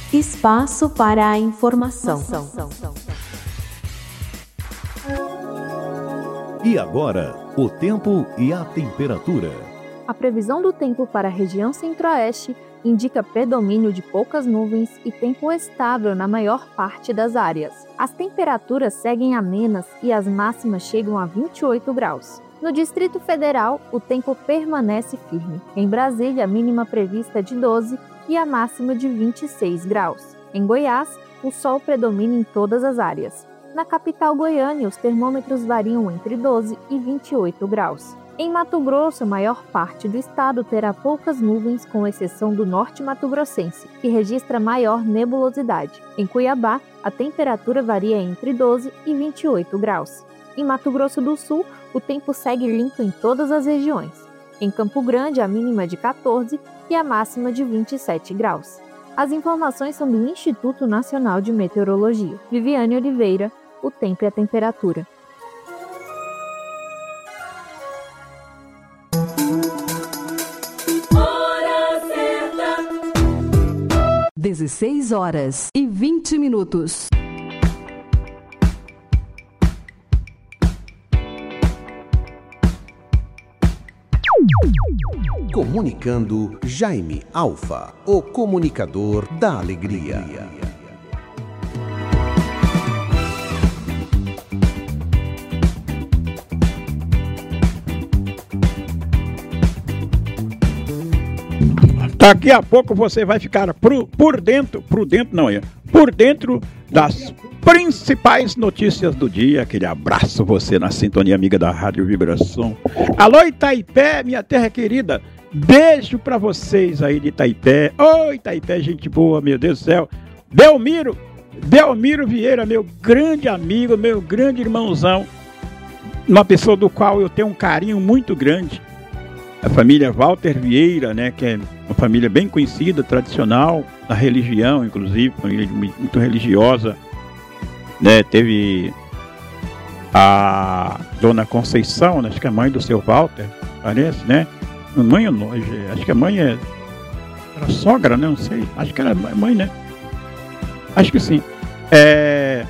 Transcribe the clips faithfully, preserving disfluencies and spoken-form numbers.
Espaço para a informação. E agora, o tempo e a temperatura. A previsão do tempo para a região centro-oeste indica predomínio de poucas nuvens e tempo estável na maior parte das áreas. As temperaturas seguem amenas e as máximas chegam a vinte e oito graus. No Distrito Federal, o tempo permanece firme. Em Brasília, a mínima prevista é de doze e a máxima de vinte e seis graus. Em Goiás, o sol predomina em todas as áreas. Na capital Goiânia, os termômetros variam entre doze e vinte e oito graus. Em Mato Grosso, a maior parte do estado terá poucas nuvens, com exceção do norte mato-grossense, que registra maior nebulosidade. Em Cuiabá, a temperatura varia entre doze e vinte e oito graus. Em Mato Grosso do Sul, o tempo segue limpo em todas as regiões. Em Campo Grande, a mínima é de quatorze e a máxima de vinte e sete graus. As informações são do Instituto Nacional de Meteorologia. Viviane Oliveira, o tempo e a temperatura. dezesseis horas e vinte minutos. Comunicando Jaime Alfa, o comunicador da alegria. Daqui a pouco você vai ficar por, por dentro, por dentro não é, por dentro das principais notícias do dia. Aquele abraço você na sintonia amiga da Rádio Vibração. Alô Itaipé, minha terra querida, beijo pra vocês aí de Itaipé. Oi Itaipé, gente boa, meu Deus do céu. Belmiro, Belmiro Vieira, meu grande amigo, meu grande irmãozão, uma pessoa do qual eu tenho um carinho muito grande. A família Walter Vieira, né, que é uma família bem conhecida, tradicional, da religião, inclusive, família muito religiosa, né, teve a Dona Conceição, né, acho que é mãe do seu Walter, parece, né, mãe ou não, acho que a mãe é, era sogra, né, não sei, acho que era mãe, né, acho que sim, é,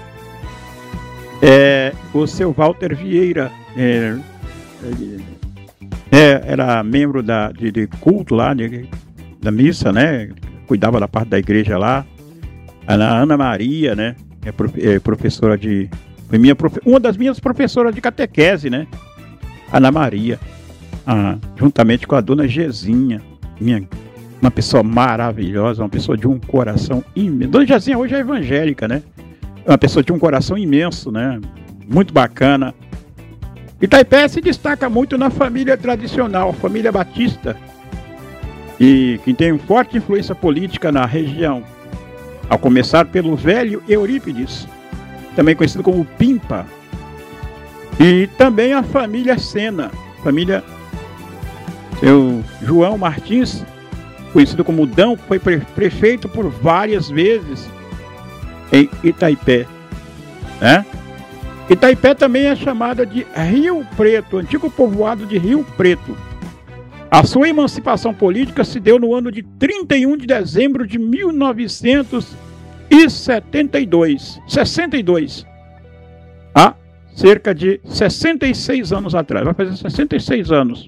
é o seu Walter Vieira, é, é, É, era membro da, de, de culto lá, de, da missa, né? Cuidava da parte da igreja lá. A Ana Maria, né? É, prof, é professora de... Foi minha prof, uma das minhas professoras de catequese, né? Ana Maria. Ah, juntamente com a dona Gezinha. Minha, uma pessoa maravilhosa, uma pessoa de um coração imenso. Dona Gezinha hoje é evangélica, né? Uma pessoa de um coração imenso, né? Muito bacana. Itaipé se destaca muito na família tradicional, família batista, e que tem forte influência política na região, ao começar pelo velho Eurípides, também conhecido como Pimpa, e também a família Sena, família seu João Martins, conhecido como Dão, foi pre- prefeito por várias vezes em Itaipé, né? Itaipé também é chamada de Rio Preto, antigo povoado de Rio Preto. A sua emancipação política se deu no ano de trinta e um de dezembro de mil novecentos e setenta e dois. sessenta e dois. Há cerca de sessenta e seis anos atrás. Vai fazer sessenta e seis anos.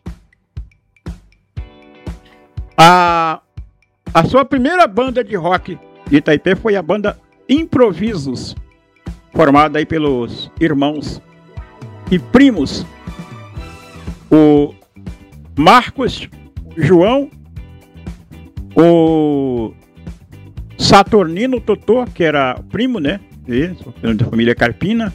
A, a sua primeira banda de rock de Itaipé foi a banda Improvisos, formada aí pelos irmãos e primos, o Marcos, João, o Saturnino Totô, que era primo, né, da família Carpina.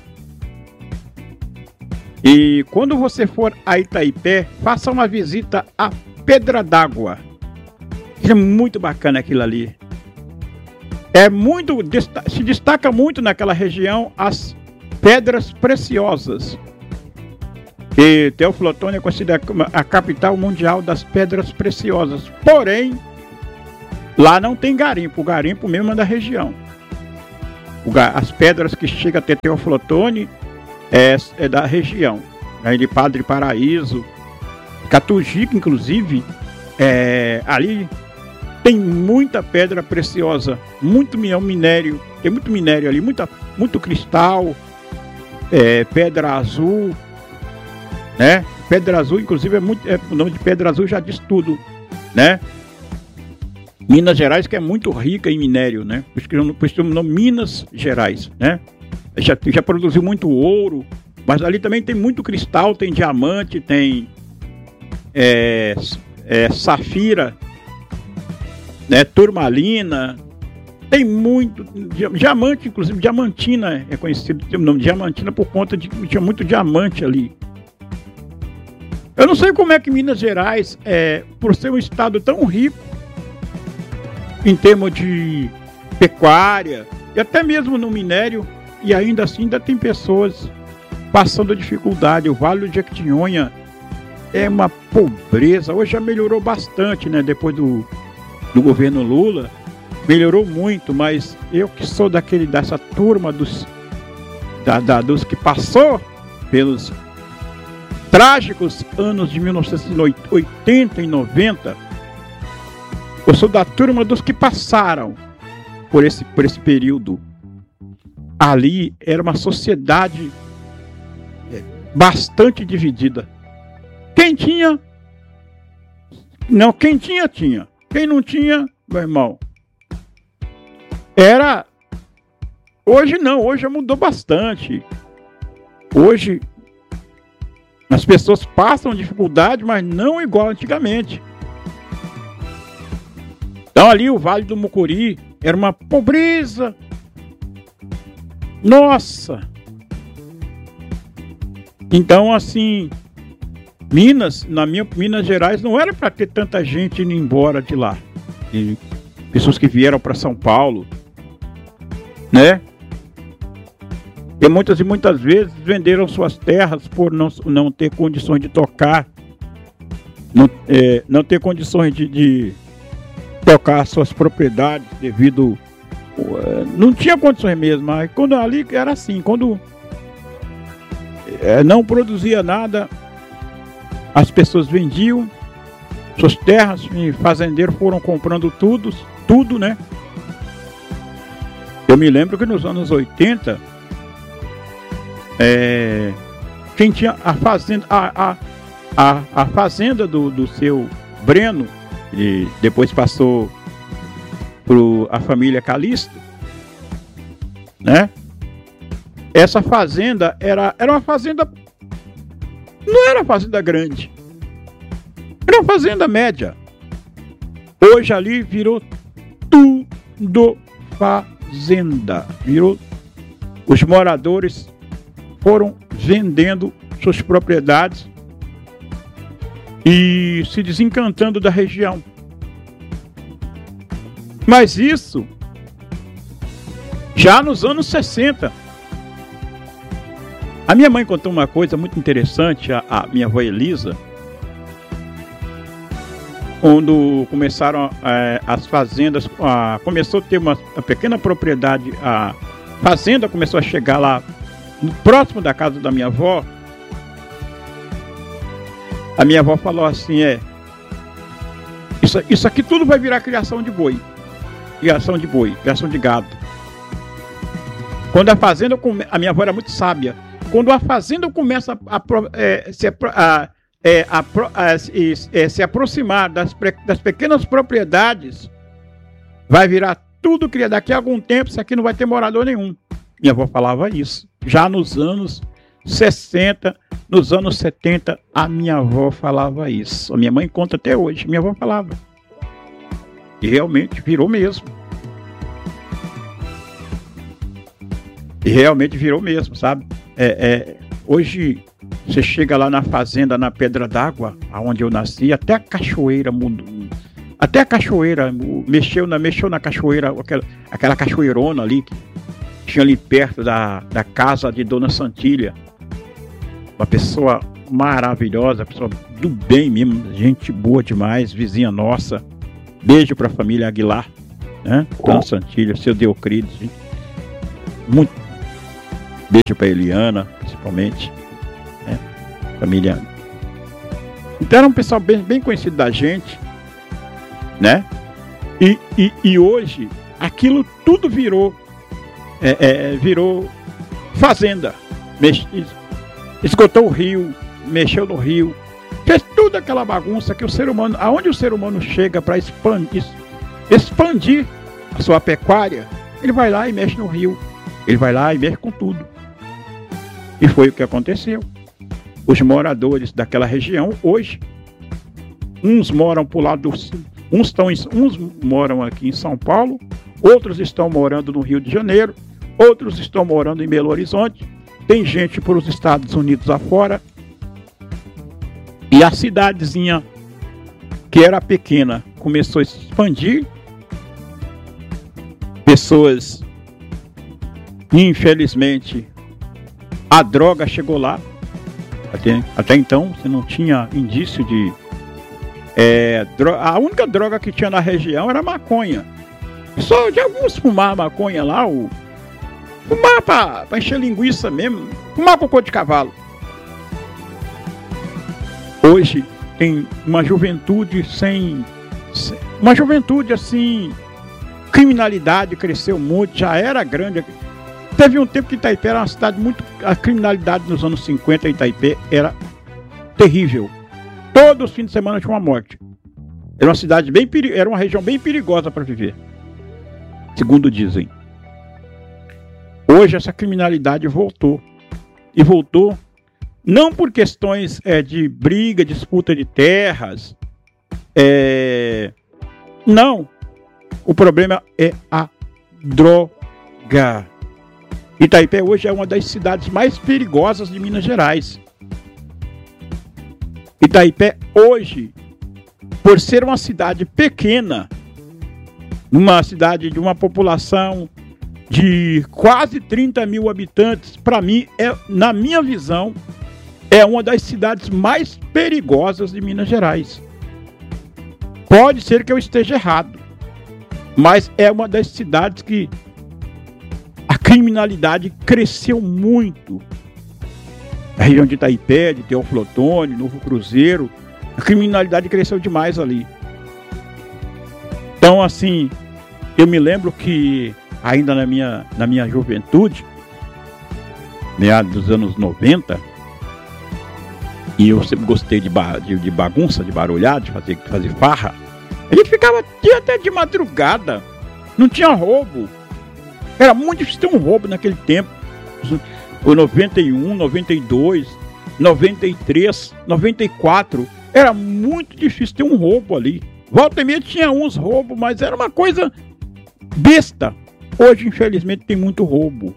E quando você for a Itaipé, faça uma visita à Pedra d'Água. É muito bacana aquilo ali. É muito, se destaca muito naquela região as pedras preciosas. E Teoflotone é considerada a capital mundial das pedras preciosas. Porém, lá não tem garimpo. O garimpo mesmo é da região. As pedras que chegam até Teoflotone é, é da região. Aí de Padre Paraíso, Catujica, inclusive, é, ali tem muita pedra preciosa, muito minério, tem muito minério ali, muita, muito cristal, é, pedra azul, né? Pedra azul, inclusive, é muito, é, o nome de pedra azul já diz tudo, né? Minas Gerais, que é muito rica em minério, né? Por isso que eu, por isso que eu nome Minas Gerais, né? Já, já produziu muito ouro, mas ali também tem muito cristal, tem diamante, tem é, é, safira, né? Turmalina, tem muito diamante, inclusive Diamantina é conhecido, tem o nome de Diamantina por conta de que tinha muito diamante ali. Eu não sei como é que Minas Gerais, é, por ser um estado tão rico em termos de pecuária e até mesmo no minério, e ainda assim ainda tem pessoas passando dificuldade. O Vale do Jequitinhonha é uma pobreza. Hoje já melhorou bastante, né? Depois do, do governo Lula, melhorou muito, mas eu que sou daquele, dessa turma dos, da, da, dos que passou pelos trágicos anos de mil novecentos e oitenta e noventa, eu sou da turma dos que passaram por esse, por esse período. Ali era uma sociedade bastante dividida. Quem tinha, não, quem tinha, tinha. Quem não tinha, meu irmão, era... Hoje não, hoje já mudou bastante. Hoje as pessoas passam dificuldade, mas não igual antigamente. Então ali o Vale do Mucuri era uma pobreza. Nossa! Então assim, Minas, na minha Minas Gerais não era para ter tanta gente indo embora de lá. E pessoas que vieram para São Paulo, né? E muitas e muitas vezes venderam suas terras por não, não ter condições de tocar, não, é, não ter condições de, de tocar suas propriedades devido... Não tinha condições mesmo, mas quando ali era assim, quando é, não produzia nada, as pessoas vendiam suas terras e fazendeiros foram comprando tudo, tudo, né? Eu me lembro que nos anos oitenta, é, quem tinha a fazenda, a, a, a, a fazenda do, do seu Breno, e depois passou para a família Calixto, né? Essa fazenda era, era uma fazenda, não era uma fazenda grande, era uma fazenda média. Hoje ali virou tudo fazenda, virou. Os moradores foram vendendo suas propriedades e se desencantando da região. Mas isso já nos anos sessenta. A minha mãe contou uma coisa muito interessante, a, a minha avó Elisa, quando começaram é, as fazendas, a, começou a ter uma, uma pequena propriedade, a fazenda começou a chegar lá próximo da casa da minha avó. A minha avó falou assim, é, isso, isso aqui tudo vai virar criação de boi, criação de boi, criação de gado. Quando a fazenda, a minha avó era muito sábia, quando a fazenda começa a, a, é, se, a, é, a, a, é, se aproximar das, das pequenas propriedades, vai virar tudo criado. Daqui a algum tempo isso aqui não vai ter morador nenhum. Minha avó falava isso. Já nos anos sessenta, nos anos setenta, a minha avó falava isso. A minha mãe conta até hoje. Minha avó falava. E realmente virou mesmo. E realmente virou mesmo, sabe? É, é, hoje você chega lá na fazenda, na Pedra d'Água, onde eu nasci, até a cachoeira mudou. Até a cachoeira mexeu na, mexeu na cachoeira, aquela, aquela cachoeirona ali que tinha ali perto da, da casa de Dona Santília. Uma pessoa maravilhosa, pessoa do bem mesmo, gente boa demais, vizinha nossa. Beijo para a família Aguilar, né? Dona Santília, seu Deocrides, gente. Muito beijo para Eliana, principalmente, né? Família. Então era um pessoal bem, bem conhecido da gente, né? E, e, e hoje, aquilo tudo virou, é, é, virou fazenda. Mex, esgotou o rio, mexeu no rio, fez toda aquela bagunça que o ser humano, aonde o ser humano chega para expandir, expandir a sua pecuária, ele vai lá e mexe no rio, ele vai lá e mexe com tudo. E foi o que aconteceu. Os moradores daquela região hoje, uns moram pro lado do, uns estão em, uns moram aqui em São Paulo, outros estão morando no Rio de Janeiro, outros estão morando em Belo Horizonte, tem gente para os Estados Unidos afora. E a cidadezinha que era pequena começou a se expandir. Pessoas, infelizmente, a droga chegou lá. Até, até então você não tinha indício de... É, dro- a única droga que tinha na região era maconha. Só de alguns fumar maconha lá, o, fumar pra, pra encher linguiça mesmo, fumar cocô de cavalo. Hoje tem uma juventude sem, sem... Uma juventude assim... Criminalidade cresceu muito, já era grande. Teve um tempo que Itaipé era uma cidade muito... A criminalidade nos anos cinquenta em Itaipé era terrível. Todos os fins de semana tinha uma morte. Era uma cidade bem peri... Era uma região bem perigosa para viver, segundo dizem. Hoje essa criminalidade voltou. E voltou não por questões é, de briga, disputa de terras. É... Não. O problema é a droga. Itaipé hoje é uma das cidades mais perigosas de Minas Gerais. Itaipé hoje, por ser uma cidade pequena, uma cidade de uma população de quase trinta mil habitantes, para mim, é, na minha visão, é uma das cidades mais perigosas de Minas Gerais. Pode ser que eu esteja errado, mas é uma das cidades que a criminalidade cresceu muito. A região de Itaipé, de Teoflotone, Novo Cruzeiro, a criminalidade cresceu demais ali. Então, assim, eu me lembro que ainda na minha, na minha juventude, meados dos anos noventa, e eu sempre gostei de, ba- de, de bagunça, de barulhada, de fazer, de fazer farra, a gente ficava até de madrugada, não tinha roubo. Era muito difícil ter um roubo naquele tempo. O noventa e um, noventa e dois, noventa e três, noventa e quatro, era muito difícil ter um roubo ali. Volta e meia tinha uns roubos, mas era uma coisa besta. Hoje, infelizmente, tem muito roubo.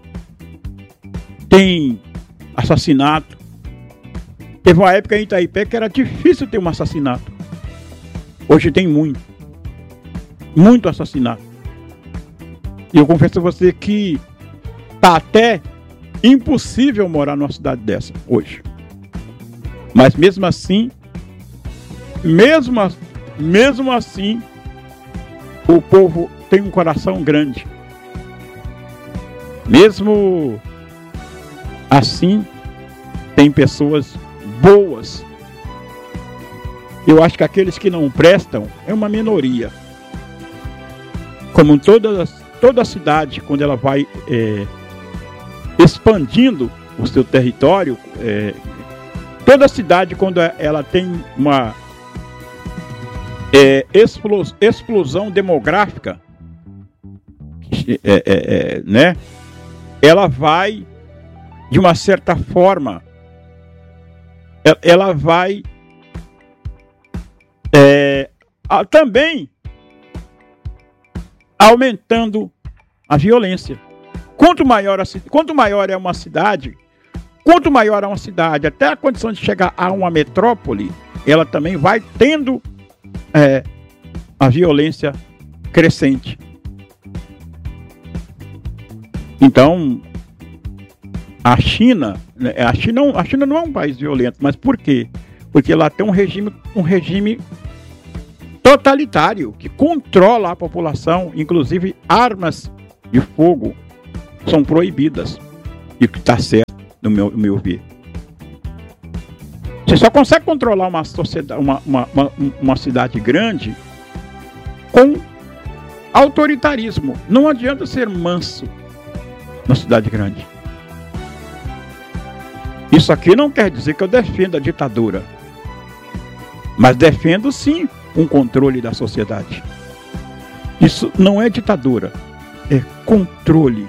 Tem assassinato. Teve uma época em Itaipé que era difícil ter um assassinato. Hoje tem muito. Muito assassinato. E eu confesso a você que tá até impossível morar numa cidade dessa hoje. Mas mesmo assim, mesmo, mesmo assim, o povo tem um coração grande. Mesmo assim, tem pessoas boas. Eu acho que aqueles que não prestam é uma minoria. Como toda, toda cidade, quando ela vai é, expandindo o seu território, é, toda cidade, quando ela tem uma é, explos, explosão demográfica, é, é, é, né, ela vai, de uma certa forma, ela vai é, a, também aumentando a violência. Quanto maior, a, quanto maior é uma cidade, quanto maior é uma cidade, até a condição de chegar a uma metrópole, ela também vai tendo é, a violência crescente. Então, a China, a China, a China não é um país violento, mas por quê? Porque lá tem um regime, um regime totalitário que controla a população, inclusive armas de fogo são proibidas, e o que está certo no meu, no meu ver. Você só consegue controlar uma sociedade, uma, uma, uma, uma cidade grande com autoritarismo. Não adianta ser manso na cidade grande. Isso aqui não quer dizer que eu defendo a ditadura, mas defendo sim um controle da sociedade. Isso não é ditadura, é controle.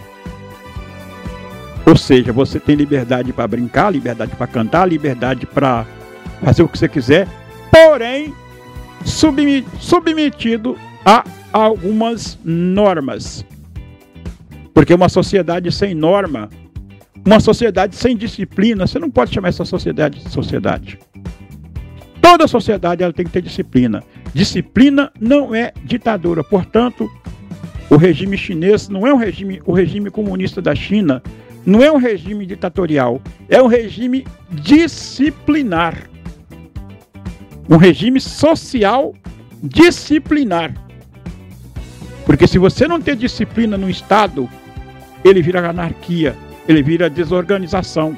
Ou seja, você tem liberdade para brincar, liberdade para cantar, liberdade para fazer o que você quiser, porém submetido a algumas normas. Porque uma sociedade sem norma, uma sociedade sem disciplina, você não pode chamar essa sociedade de sociedade. Toda sociedade ela tem que ter disciplina. Disciplina não é ditadura. Portanto, o regime chinês não é um regime, o regime comunista da China não é um regime ditatorial, é um regime disciplinar. Um regime social disciplinar. Porque se você não ter disciplina no Estado, ele vira anarquia, ele vira desorganização.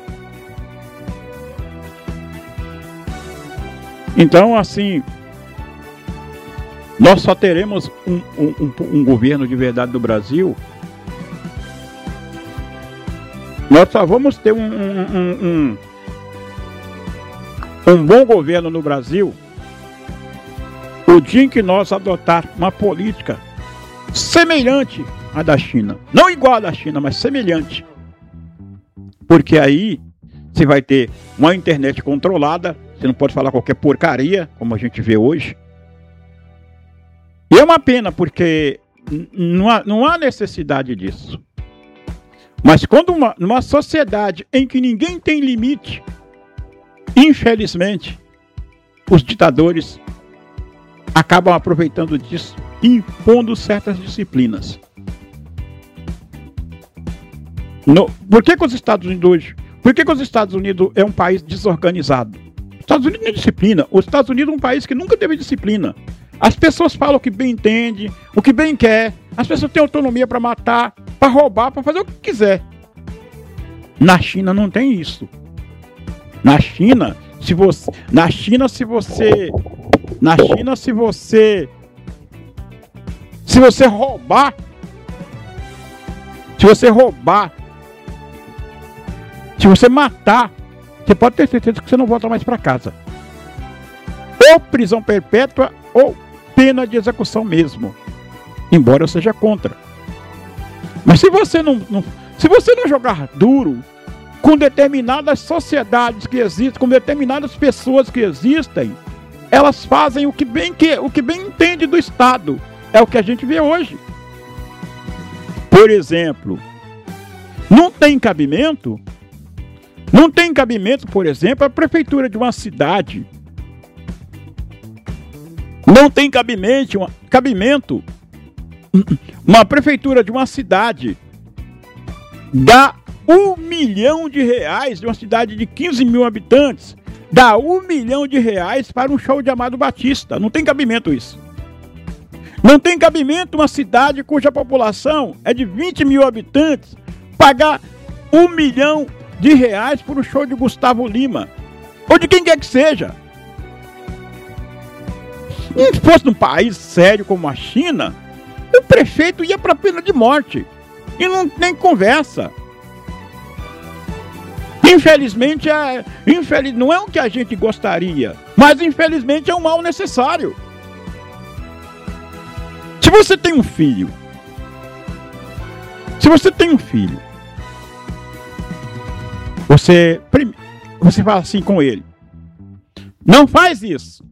Então, assim, nós só teremos um, um, um, um governo de verdade do Brasil. Nós só vamos ter um, um, um, um, um bom governo no Brasil o dia em que nós adotar uma política semelhante à da China. Não igual à da China, mas semelhante. Porque aí você vai ter uma internet controlada, você não pode falar qualquer porcaria, como a gente vê hoje. E é uma pena, porque não há, não há necessidade disso. Mas quando uma, numa sociedade em que ninguém tem limite, infelizmente, os ditadores acabam aproveitando disso, impondo certas disciplinas. No, por que, que os Estados Unidos hoje? Por que, que os Estados Unidos é um país desorganizado? Os Estados Unidos não é disciplina. Os Estados Unidos é um país que nunca teve disciplina. As pessoas falam o que bem entende, o que bem quer. As pessoas têm autonomia para matar, para roubar, para fazer o que quiser. Na China não tem isso. Na China, se você, na China, se você, na China, se você, se você roubar, se você roubar, se você matar, você pode ter certeza que você não volta mais para casa. Ou prisão perpétua ou pena de execução mesmo. Embora eu seja contra. Mas se você não, não, se você não jogar duro com determinadas sociedades que existem, com determinadas pessoas que existem, elas fazem o que bem, que, o que bem entende do Estado. É o que a gente vê hoje. Por exemplo, não tem cabimento, não tem cabimento, por exemplo, a prefeitura de uma cidade. Não tem cabimento, uma, cabimento uma prefeitura de uma cidade dá um milhão de reais, de uma cidade de quinze mil habitantes, dá um milhão de reais para um show de Amado Batista. Não tem cabimento isso. Não tem cabimento uma cidade cuja população é de vinte mil habitantes pagar um milhão de reais por um show de Gustavo Lima, ou de quem quer que seja. Se fosse num país sério como a China, o prefeito ia para a pena de morte. E não tem conversa. Infelizmente, é, infeliz, não é o que a gente gostaria, mas infelizmente é um mal necessário. Se você tem um filho, se você tem um filho, você, você fala assim com ele: não faz isso.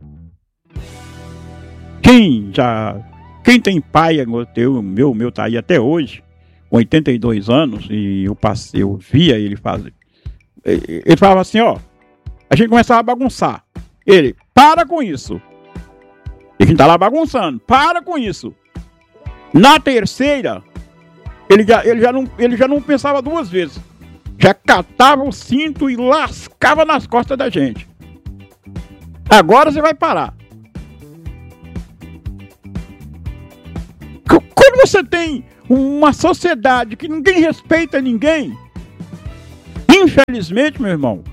Quem já, quem tem pai, o meu, meu tá aí até hoje, oitenta e dois anos, e eu passei, eu via ele fazer. Ele falava assim, ó, a gente começava a bagunçar. Ele, para com isso. E a gente tá lá bagunçando, para com isso. Na terceira, ele já, ele já, não, ele já não pensava duas vezes. Já catava o cinto e lascava nas costas da gente. Agora você vai parar. Quando você tem uma sociedade que ninguém respeita ninguém, infelizmente, meu irmão,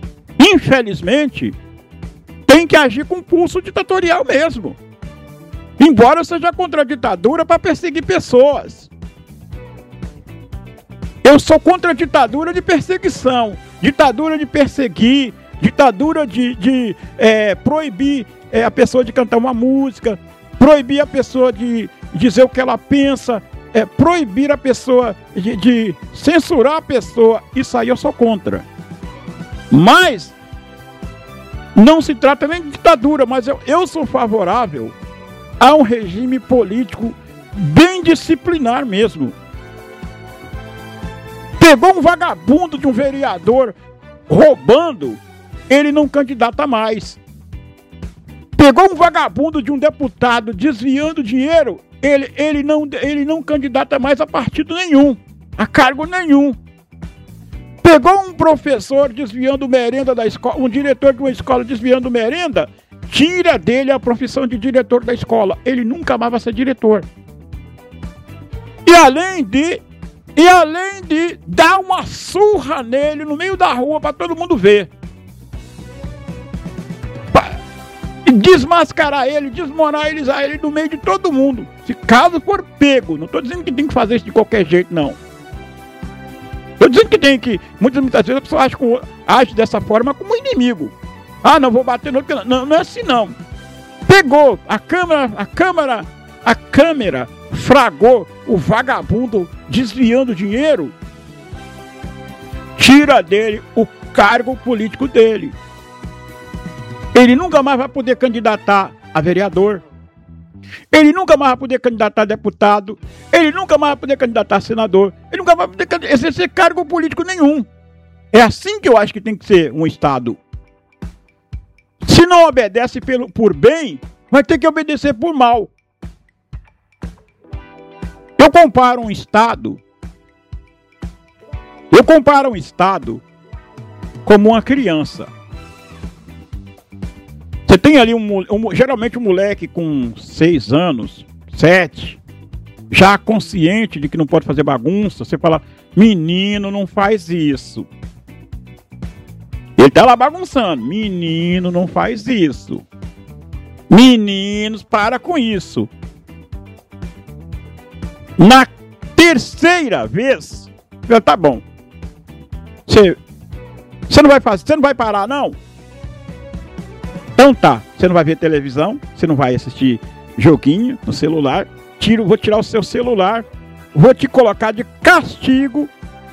infelizmente, tem que agir com pulso ditatorial mesmo. Embora eu seja contra a ditadura para perseguir pessoas. Eu sou contra a ditadura de perseguição, ditadura de perseguir, ditadura de, de é, proibir é, a pessoa de cantar uma música, proibir a pessoa de dizer o que ela pensa, é, proibir a pessoa de, de censurar a pessoa. Isso aí eu sou contra. Mas não se trata nem de ditadura, mas eu, eu sou favorável a um regime político bem disciplinar mesmo. Pegou um vagabundo de um vereador roubando, ele não candidata mais. Pegou um vagabundo de um deputado desviando dinheiro, ele, ele, não, ele não candidata mais a partido nenhum, a cargo nenhum. Pegou um professor desviando merenda da escola, um diretor de uma escola desviando merenda, tira dele a profissão de diretor da escola. Ele nunca mais vai ser diretor. E além de, e além de dar uma surra nele no meio da rua para todo mundo ver. Pra desmascarar ele, desmoralizar ele no meio de todo mundo. Se caso for pego, não estou dizendo que tem que fazer isso de qualquer jeito, não. Estou dizendo que tem que, muitas, muitas vezes a pessoa age, com, age dessa forma como inimigo. Ah, não vou bater no outro. Não, não é assim não. Pegou a câmera, a câmera, a câmera fragou o vagabundo desviando dinheiro. Tira dele o cargo político dele. Ele nunca mais vai poder candidatar a vereador. Ele nunca mais vai poder candidatar a deputado. Ele nunca mais vai poder candidatar a senador. Ele nunca vai poder exercer cargo político nenhum. É assim que eu acho que tem que ser um Estado. Se não obedece pelo, por bem, vai ter que obedecer por mal. Eu comparo um Estado, eu comparo um Estado como uma criança. Você tem ali, um, um, geralmente um moleque com seis anos, sete, já consciente de que não pode fazer bagunça, você fala, menino, não faz isso. Ele tá lá bagunçando. Menino, não faz isso. Meninos, para com isso. Na terceira vez, já tá bom. Você, você não vai fazer, você não vai parar, não? Então tá, você não vai ver televisão, você não vai assistir joguinho no celular. Tiro, vou tirar o seu celular, vou te colocar de castigo.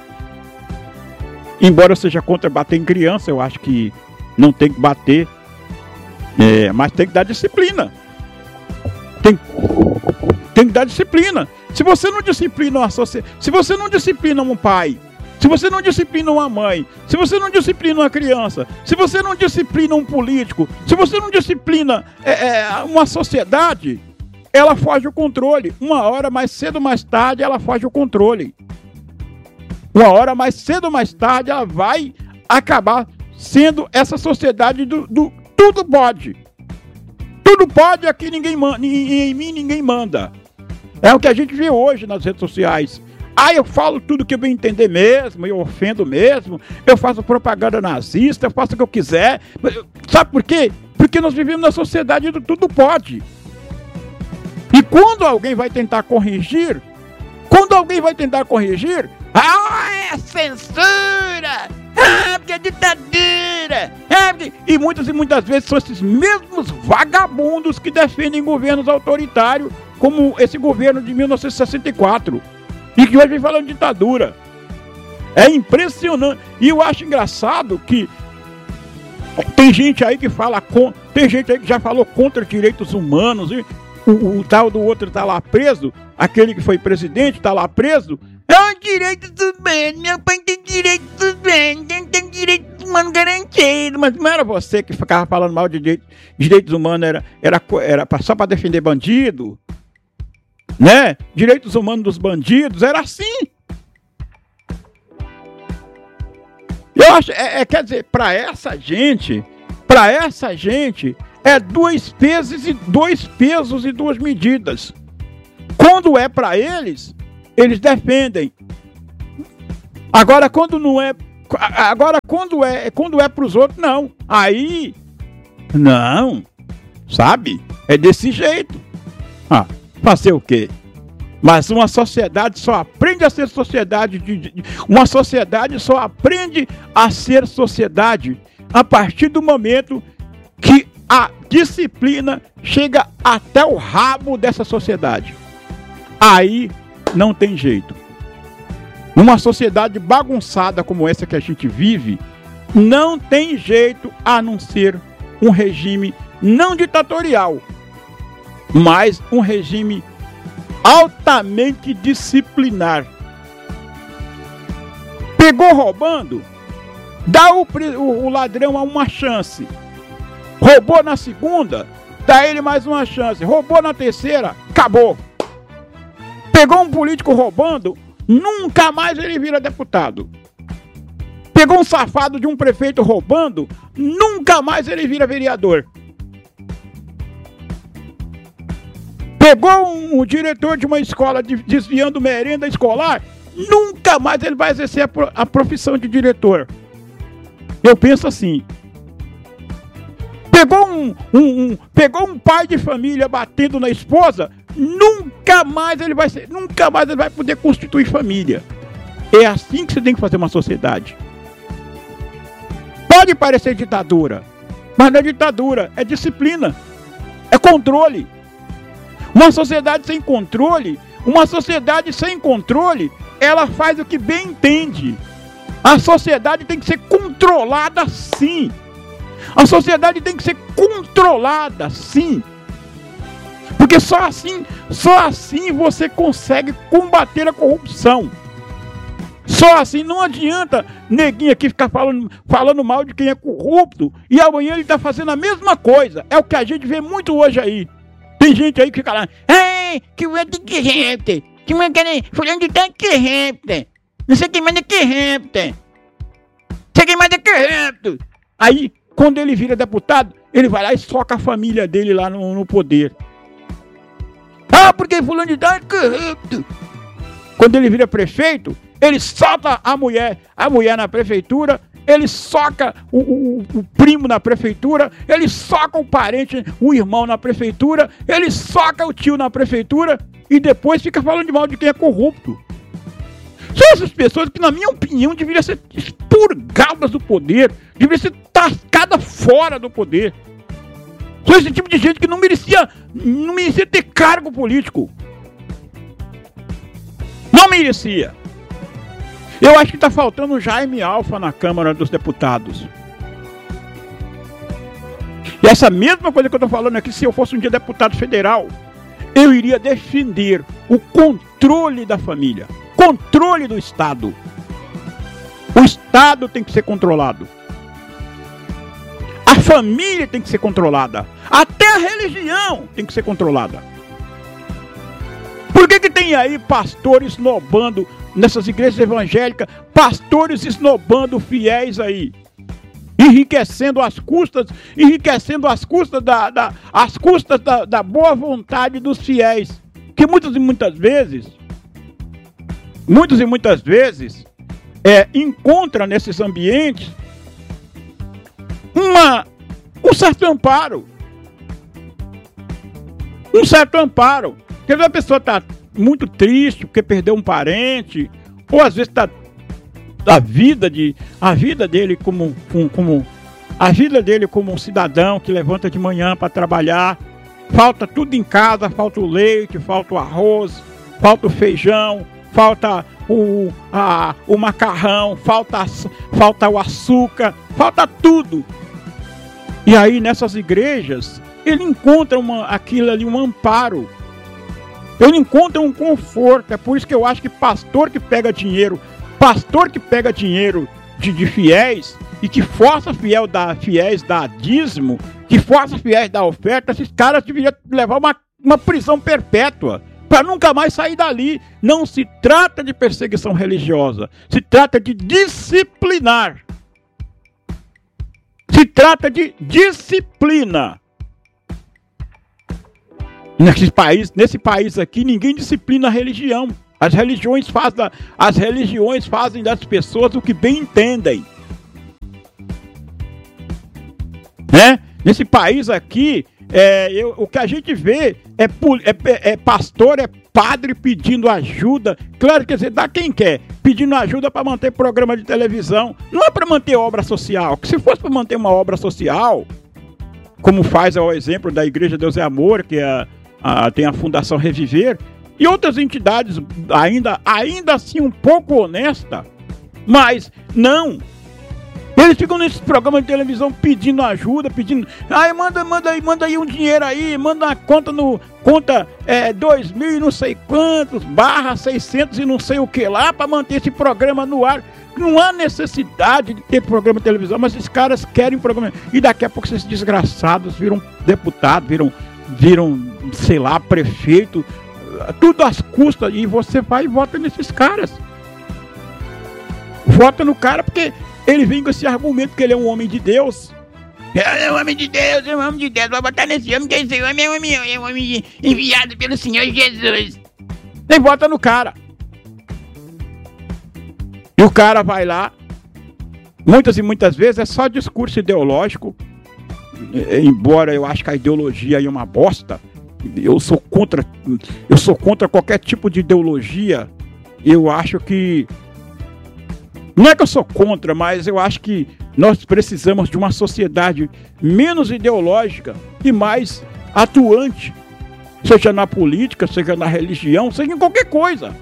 Embora eu seja contra bater em criança, eu acho que não tem que bater, é, mas tem que dar disciplina. Tem, tem que dar disciplina. Se você não disciplina uma sociedade, se você não disciplina um pai, se você não disciplina uma mãe, se você não disciplina uma criança, se você não disciplina um político, se você não disciplina é, é, uma sociedade, ela foge o controle. Uma hora mais cedo ou mais tarde ela foge o controle. Uma hora mais cedo ou mais tarde ela vai acabar sendo essa sociedade do, do tudo pode. Tudo pode, aqui ninguém manda, em mim ninguém manda. É o que a gente vê hoje nas redes sociais. Ah, eu falo tudo que eu bem entender mesmo, eu ofendo mesmo, eu faço propaganda nazista, eu faço o que eu quiser. Sabe por quê? Porque nós vivemos na sociedade do tudo pode. E quando alguém vai tentar corrigir, quando alguém vai tentar corrigir, ah, é censura! Ah, porque é ditadura! Ah, porque... E muitas e muitas vezes são esses mesmos vagabundos que defendem governos autoritários, como esse governo de mil novecentos e sessenta e quatro. E que hoje vem falando de ditadura. É impressionante. E eu acho engraçado que tem gente aí que fala... Com... Tem gente aí que já falou contra direitos humanos. E o, o tal do outro tá lá preso. Aquele que foi presidente tá lá preso. É um direito humano, meu pai tem direitos humanos, tem direitos humanos garantidos. Mas não era você que ficava falando mal de direitos, direitos humanos, era, era, era só para defender bandido, né? Direitos humanos dos bandidos, era assim. Eu acho, é, é, quer dizer, para essa gente, para essa gente, é dois pesos e dois pesos e duas medidas. Quando é para eles, eles defendem. Agora quando não é, agora quando é, quando é para os outros, não. Aí, não, sabe? É desse jeito. Ah, fazer o quê? Mas uma sociedade só aprende a ser sociedade, de, de, uma sociedade só aprende a ser sociedade a partir do momento que a disciplina chega até o rabo dessa sociedade. Aí não tem jeito. Numa sociedade bagunçada como essa que a gente vive, não tem jeito a não ser um regime não ditatorial, mas um regime altamente disciplinar. Pegou roubando? Dá o, o, o ladrão uma chance. Roubou na segunda? Dá ele mais uma chance. Roubou na terceira? Acabou. Pegou um político roubando? Nunca mais ele vira deputado. Pegou um safado de um prefeito roubando? Nunca mais ele vira vereador. Pegou um, um diretor de uma escola de, desviando merenda escolar? Nunca mais ele vai exercer a, pro, a profissão de diretor. Eu penso assim. Pegou um, um, um, pegou um pai de família batendo na esposa? Nunca mais ele vai ser, nunca mais ele vai poder constituir família. É assim que você tem que fazer uma sociedade. Pode parecer ditadura, mas não é ditadura, é disciplina, é controle. Uma sociedade sem controle, uma sociedade sem controle, ela faz o que bem entende. A sociedade tem que ser controlada sim. A sociedade tem que ser controlada sim. Porque só assim, só assim você consegue combater a corrupção. Só assim, não adianta neguinho aqui ficar falando, falando mal de quem é corrupto e amanhã ele está fazendo a mesma coisa. É o que a gente vê muito hoje aí. Tem gente aí que fica lá, ei, que o é de corrupto, que o é fulano de tal corrupto, não sei quem mais é corrupto, não sei quem mais é corrupto. Aí, quando ele vira deputado, ele vai lá e soca a família dele lá no, no poder. Ah, porque fulano de tal é corrupto. Quando ele vira prefeito, ele solta a mulher, a mulher na prefeitura, ele soca o, o, o primo na prefeitura, ele soca o parente, o irmão na prefeitura, ele soca o tio na prefeitura e depois fica falando de mal de quem é corrupto. São essas pessoas que, na minha opinião, deveriam ser expurgadas do poder, deveriam ser tascadas fora do poder. São esse tipo de gente que não merecia, não merecia ter cargo político. Não merecia. Eu acho que está faltando Jaime Alfa na Câmara dos Deputados. E essa mesma coisa que eu estou falando aqui, se eu fosse um dia deputado federal, eu iria defender o controle da família, controle do Estado. O Estado tem que ser controlado. A família tem que ser controlada. Até a religião tem que ser controlada. Por que que tem aí pastores esnobando nessas igrejas evangélicas, pastores esnobando fiéis aí, enriquecendo as custas, enriquecendo as custas da, da, as custas da, da boa vontade dos fiéis, que muitas e muitas vezes, muitas e muitas vezes, é, encontra nesses ambientes uma, um certo amparo, um certo amparo, porque a pessoa está muito triste porque perdeu um parente, ou às vezes tá a vida de a vida dele como, como, como a vida dele como um cidadão que levanta de manhã para trabalhar, falta tudo em casa, falta o leite, falta o arroz, falta o feijão, falta o, a, o macarrão, falta, falta o açúcar, falta tudo. E aí nessas igrejas ele encontra uma, aquilo ali, um amparo. Ele encontra um conforto. É por isso que eu acho que pastor que pega dinheiro, pastor que pega dinheiro de, de fiéis e que força fiel da, fiéis dar dízimo, que força fiéis dar oferta, esses caras deveriam levar uma, uma prisão perpétua para nunca mais sair dali. Não se trata de perseguição religiosa, se trata de disciplinar. Se trata de disciplina. Nesse país, nesse país aqui, ninguém disciplina a religião. As religiões fazem, as religiões fazem das pessoas o que bem entendem. Né? Nesse país aqui, é, eu, o que a gente vê é, é, é pastor, é padre pedindo ajuda. Claro, quer dizer, dá quem quer, pedindo ajuda para manter programa de televisão. Não é para manter obra social, que se fosse para manter uma obra social, como faz é o exemplo da Igreja Deus é Amor, que é a, tem a Fundação Reviver, e outras entidades ainda, ainda assim um pouco honesta, mas não. Eles ficam nesses programas de televisão pedindo ajuda, pedindo, ai, manda, manda aí, manda aí um dinheiro aí, manda uma conta no, conta é, dois mil e não sei quantos, barra seiscentos e não sei o que lá, para manter esse programa no ar. Não há necessidade de ter programa de televisão, mas esses caras querem programa. E daqui a pouco esses desgraçados viram deputado, viram, viram, sei lá, prefeito, tudo às custas, e você vai e vota nesses caras. Vota no cara porque ele vem com esse argumento que ele é um homem de Deus. É um homem de Deus, é um homem de Deus, vai botar nesse homem que esse homem é um homem, é um homem enviado pelo Senhor Jesus. E vota no cara. E o cara vai lá, muitas e muitas vezes é só discurso ideológico, embora eu acho que a ideologia é uma bosta. Eu sou contra, eu sou contra qualquer tipo de ideologia. Eu acho que, não é que eu sou contra, mas eu acho que nós precisamos de uma sociedade menos ideológica e mais atuante, seja na política, seja na religião, seja em qualquer coisa.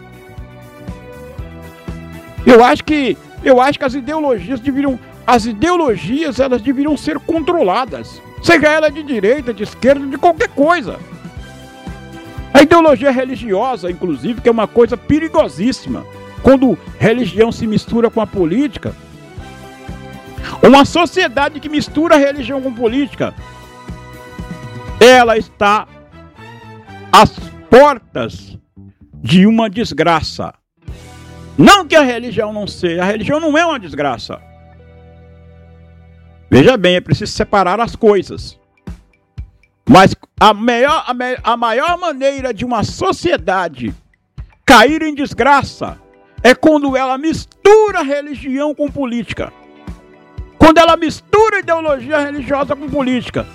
Eu acho que, eu acho que as ideologias deveriam, as ideologias elas deveriam ser controladas, seja ela de direita, de esquerda, de qualquer coisa. A ideologia religiosa, inclusive, que é uma coisa perigosíssima, quando religião se mistura com a política. Uma sociedade que mistura religião com política, ela está às portas de uma desgraça. Não que a religião não seja, a religião não é uma desgraça. Veja bem, é preciso separar as coisas. Mas a, maior, a, me, a maior maneira de uma sociedade cair em desgraça é quando ela mistura religião com política. Quando ela mistura ideologia religiosa com política.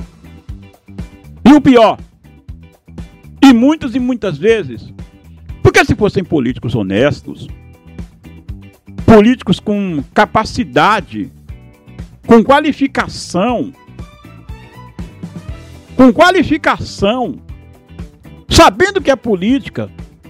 E o pior, e muitas e muitas vezes, porque se fossem políticos honestos, políticos com capacidade, com qualificação, com qualificação, sabendo que é política,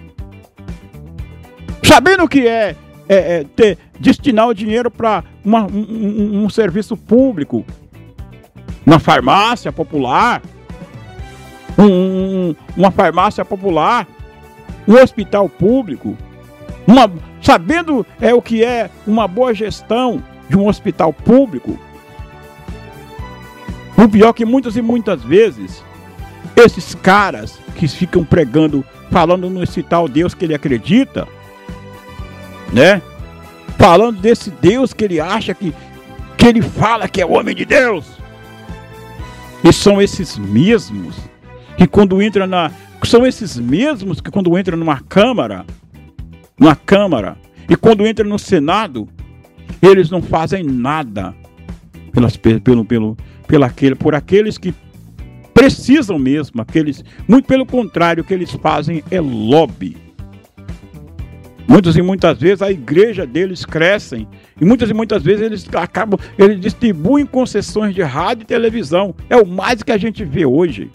sabendo que é, é, é ter, destinar o dinheiro para um, um, um serviço público, uma farmácia popular, um, um, uma farmácia popular, um hospital público, uma, sabendo é, o que é uma boa gestão de um hospital público. O pior é que muitas e muitas vezes, esses caras que ficam pregando, falando nesse tal Deus que ele acredita, né? Falando desse Deus que ele acha que, que ele fala que é o homem de Deus. E são esses mesmos que quando entra na... São esses mesmos que quando entra numa Câmara, numa Câmara, e quando entra no Senado, eles não fazem nada pelas, pelo, pelo, pela aquele, por aqueles que precisam mesmo, aqueles, muito pelo contrário, o que eles fazem é lobby. Muitas e muitas vezes a igreja deles crescem, e muitas e muitas vezes eles acabam, eles distribuem concessões de rádio e televisão. É o mais que a gente vê hoje.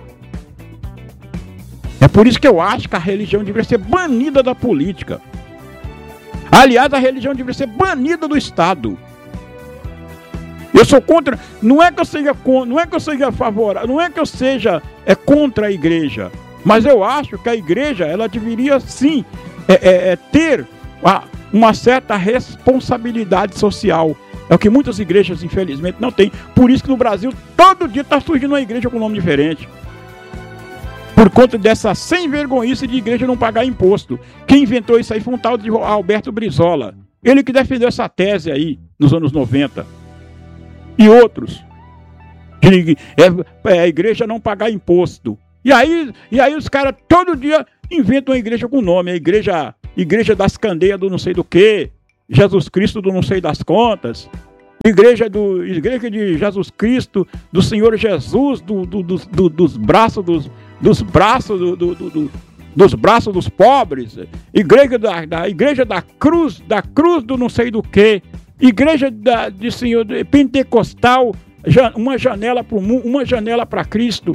É por isso que eu acho que a religião deveria ser banida da política. Aliás, a religião deveria ser banida do Estado. Eu sou contra, não é que eu seja contra, não é que eu seja favorável, não é que eu seja é, contra a igreja, mas eu acho que a igreja, ela deveria sim é, é, é, ter uma, uma certa responsabilidade social. É o que muitas igrejas, infelizmente, não têm. Por isso que no Brasil, todo dia está surgindo uma igreja com nome diferente. Por conta dessa sem vergonhice de igreja não pagar imposto. Quem inventou isso aí foi um tal de Alberto Brizola. Ele que defendeu essa tese aí, nos anos noventa. E outros. De, é, é, a igreja não pagar imposto. E aí, e aí os caras todo dia inventam uma igreja com nome. A igreja, igreja das Candeias do não sei do que. Jesus Cristo do não sei das contas. igreja, do, igreja de Jesus Cristo, do Senhor Jesus, do, do, do, do, dos braços dos, dos braços do, do, do, dos braços dos pobres, igreja da, da igreja da cruz, da cruz do não sei do que, igreja da, de Senhor de pentecostal, uma janela para o mundo, uma janela para Cristo.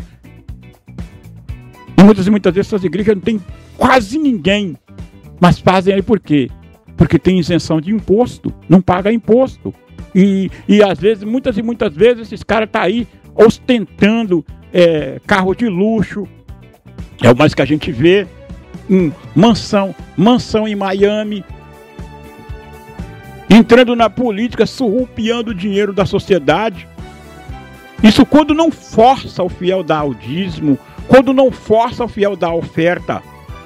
E muitas e muitas vezes essas igrejas não tem quase ninguém, mas fazem aí por quê? Porque tem isenção de imposto, não paga imposto. E, e às vezes, muitas e muitas vezes, esses caras estão tá aí ostentando é, carro de luxo. É o mais que a gente vê. Hum, mansão, mansão em Miami. Entrando na política, surrupiando o dinheiro da sociedade. Isso quando não força o fiel dar o dízimo, quando não força o fiel dar a oferta.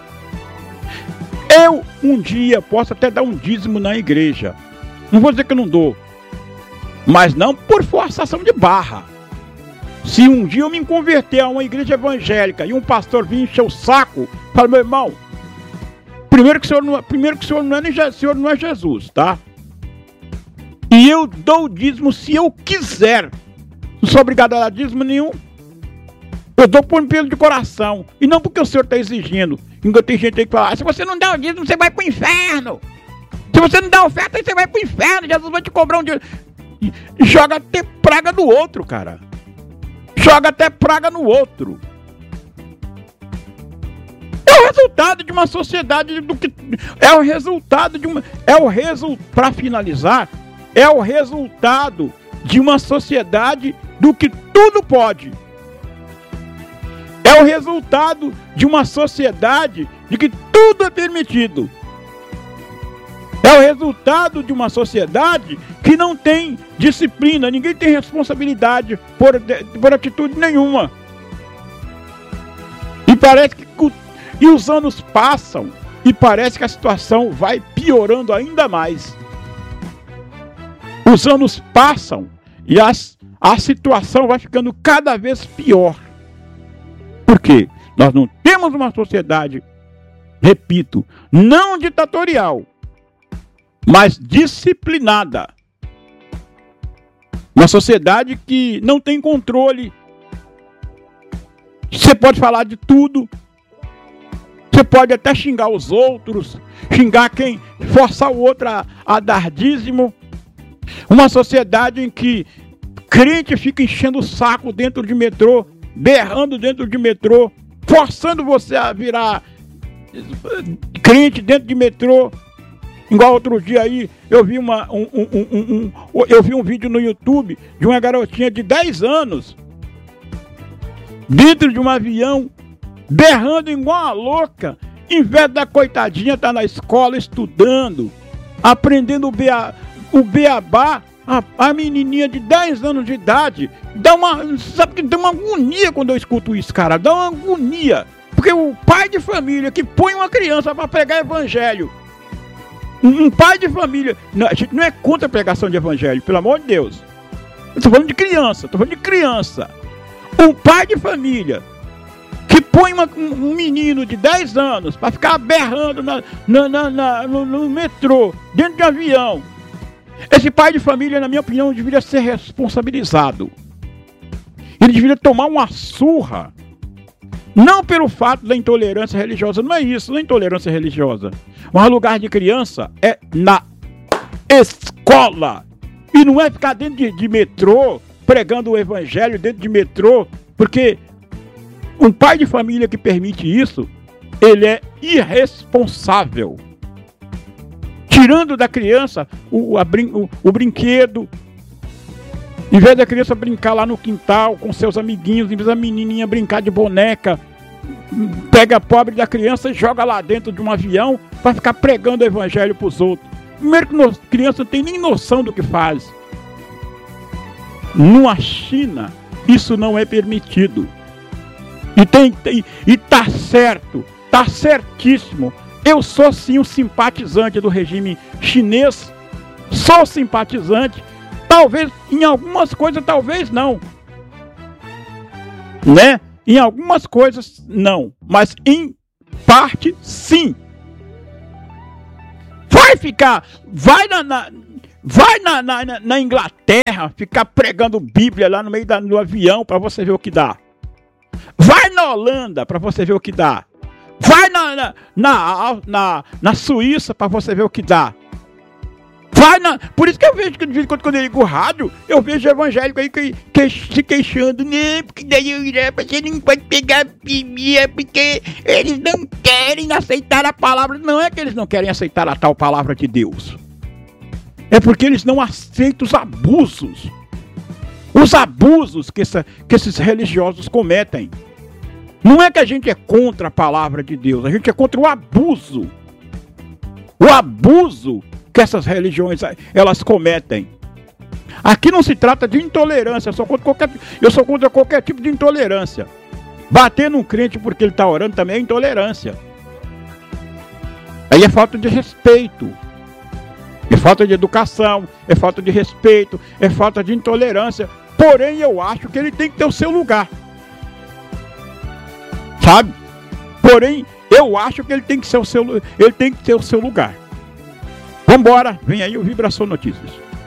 Eu, um dia, posso até dar um dízimo na igreja. Não vou dizer que eu não dou. Mas não por forçação de barra. Se um dia eu me converter a uma igreja evangélica e um pastor vir encher o saco, fala, meu irmão, primeiro que o senhor não, primeiro que o senhor não, é, o senhor não é Jesus, tá? E eu dou o dízimo se eu quiser. Não sou obrigado a dar dízimo nenhum. Eu dou por um pelo de coração. E não porque o senhor está exigindo. Enquanto tem gente aí que fala, ah, se você não der o dízimo, você vai pro inferno. Se você não der oferta, você vai pro inferno. Jesus vai te cobrar um dinheiro. E joga até praga no outro, cara. Joga até praga no outro. É o resultado de uma sociedade do que é o resultado de uma é o resultado para finalizar, é o resultado de uma sociedade do que tudo pode. É o resultado de uma sociedade de que tudo é permitido. É o resultado de uma sociedade que não tem disciplina, ninguém tem responsabilidade por, por atitude nenhuma. E parece que e os anos passam e parece que a situação vai piorando ainda mais. Os anos passam e as, a situação vai ficando cada vez pior. Por quê? Nós não temos uma sociedade, repito, não ditatorial, mas disciplinada. Uma sociedade que não tem controle. Você pode falar de tudo. Você pode até xingar os outros, xingar quem forçar o outro a, a dar dízimo. Uma sociedade em que crente fica enchendo o saco dentro de metrô, berrando dentro de metrô, forçando você a virar crente dentro de metrô. Igual outro dia aí, eu vi, uma, um, um, um, um, um, eu vi um vídeo no YouTube de uma garotinha de dez anos dentro de um avião, berrando igual uma louca, em vez da coitadinha estar na escola estudando, aprendendo o, bea, o beabá, a, a menininha de dez anos de idade, dá uma, sabe que dá uma agonia quando eu escuto isso, cara, dá uma agonia, porque o pai de família que põe uma criança para pregar evangelho, um pai de família, não, a gente não é contra a pregação de evangelho, pelo amor de Deus, eu tô falando de criança, tô falando de criança, um pai de família que põe uma, um menino de dez anos para ficar berrando na, na, na, na, no, no metrô, dentro de avião. Esse pai de família, na minha opinião, deveria ser responsabilizado. Ele deveria tomar uma surra. Não pelo fato da intolerância religiosa, não é isso, não é intolerância religiosa. O lugar de criança é na escola. E não é ficar dentro de, de metrô, pregando o evangelho dentro de metrô, porque um pai de família que permite isso, ele é irresponsável. Tirando da criança o, a brin- o, o brinquedo, em vez da criança brincar lá no quintal com seus amiguinhos, em vez da menininha brincar de boneca, pega a pobre da criança e joga lá dentro de um avião para ficar pregando o evangelho para os outros. Primeiro que a criança não tem nem noção do que faz. Na China, isso não é permitido. E, tem, tem, e tá certo, tá certíssimo. Eu sou sim um simpatizante do regime chinês, sou simpatizante, talvez em algumas coisas, talvez não, né? Em algumas coisas não, mas em parte sim. Vai ficar, vai na, na Vai na, na, na Inglaterra ficar pregando Bíblia lá no meio da, do avião para você ver o que dá. Vai na Holanda para você ver o que dá. Vai na, na, na, na, na Suíça para você ver o que dá. Vai na... Por isso que eu vejo que de vez em quando, quando eu ligo o rádio, eu vejo evangélico aí que, que, se queixando, né? Porque daí eu irei, você não pode pegar a Bíblia, porque eles não querem aceitar a palavra. Não é que eles não querem aceitar a tal palavra de Deus. É porque eles não aceitam os abusos. Os abusos que, essa, que esses religiosos cometem. Não é que a gente é contra a palavra de Deus, a gente é contra o abuso. O abuso que essas religiões elas cometem. Aqui não se trata de intolerância, eu sou contra qualquer, eu sou contra qualquer tipo de intolerância. Bater num crente porque ele está orando também é intolerância. Aí é falta de respeito. É falta de educação, é falta de respeito, é falta de intolerância. Porém, eu acho que ele tem que ter o seu lugar. Sabe? Porém, eu acho que ele tem que ser o seu, ele tem que ter o seu lugar. Vambora, vem aí o Vibração Notícias.